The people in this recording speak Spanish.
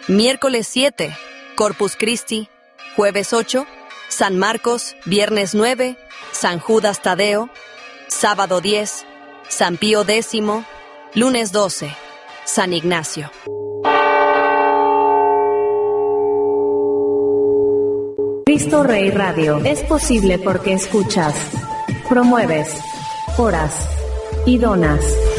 Miércoles 7, Corpus Christi. Jueves 8, San Marcos. Viernes 9, San Judas Tadeo. Sábado 10, San Pío X. Lunes 12, San Ignacio. Cristo Rey Radio es posible porque escuchas, promueves, oras y donas.